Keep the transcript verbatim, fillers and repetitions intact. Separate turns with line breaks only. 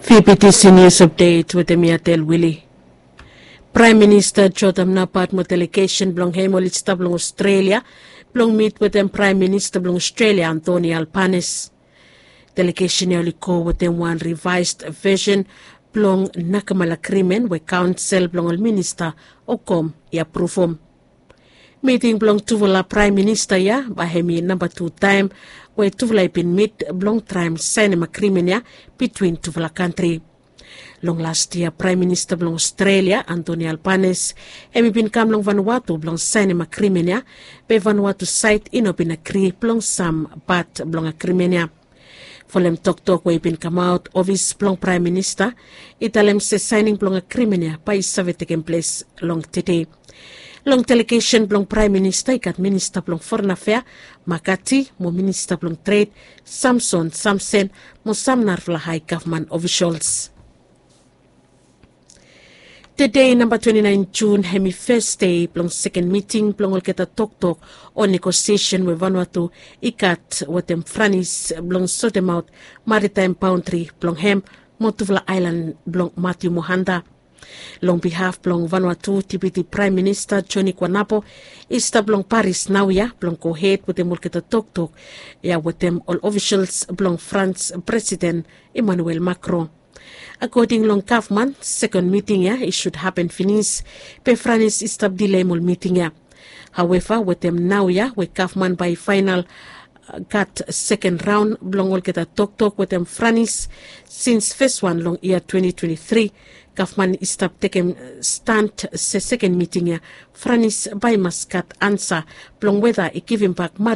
V P T C News Update with Emiatel Willie. Prime Minister Jotam Napat mo delegation blong hemolista blong Australia blong meet with them Prime Minister blong Australia Anthony Albanese. Delegation yoli ko with them one revised version blong nakamala krimen we council blong al minister okom ya approve. Meeting blong tuvala Prime Minister ya bahemi number two time we tuvala ipin meet blong time cinema krimen ya between tuvala country. Long last year, Prime Minister blong Australia, Anthony Albanese, emi bin kam long Vanuatu blong cinema krimenia, be Vanuatu site ino bin akri blong sam bat blong akrimenia. Folem tok tok we bin come out office blong Prime Minister, italem se signing blong akrimenia pa isave taken place long today. Long delegation blong Prime Minister ikat Minister blong Foreign Affairs, Makati, mo Minister blong Trade, Samson Samsen, mo samnar vla high government officials. Today, number twenty-nine June, hemi first day, blong second meeting, blong olketa tok tok on negotiation with Vanuatu, ikat watem franis, blong sort them out, maritime boundary, blong hem, Motuvla Island, blong Matthew Mohanda. Long behalf blong Vanuatu, Deputy Prime Minister Johnny Kwanapo, ista blong Paris Nauya, blong go head with them olketa tok tok, ya watem all officials, blong France President Emmanuel Macron. According long government, second meeting ya, it should happen finish. Pe Franis istab delay mol meeting ya. However, with them now ya, with government by final uh, got second round, blong ol get a talk talk with them Franis since first one long year twenty twenty-three. Government istab taken stand se second meeting ya. Franis by maskat answer, blong whether it give him back